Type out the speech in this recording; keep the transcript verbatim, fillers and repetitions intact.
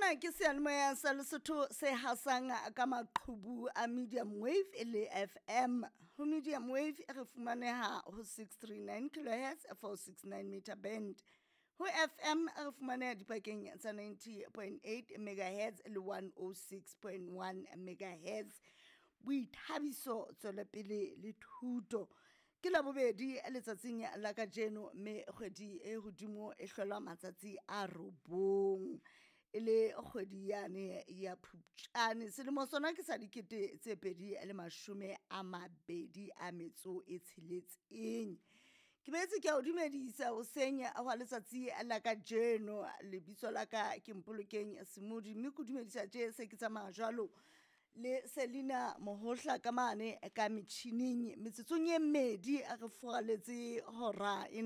Sena ke seyalemoya sa Lesotho se hasang ka maqhubu a medium wave e le F M. Ho medium wave e re fumaneha ho six thirty-nine kilohertz four sixty-nine meter band. Ho F M e re fumaneha dipakeng tsa ninety point eight megahertz le one oh six point one megahertz. Boithabiso tswelepele le thuto. Ke la bobedi letsatsing la kajeno mme kgwedi e hodimo e hlola matsatsi a robong. Ele kgwedi yane ya Phupjane selemo sona ke sa dikete tse pedi le mashome a mabedi a metso e tsheletseng. Ke betse ke a o dumedisa o senya a wa letsatsi la kajeno lebitso la ka ke Mpolokeng Semudi mme ke dumedisa tje se ke tsamaya jwalo le Selina Mohohla ka mane ka metjhining metsetsong e mmedi a re foraletse hora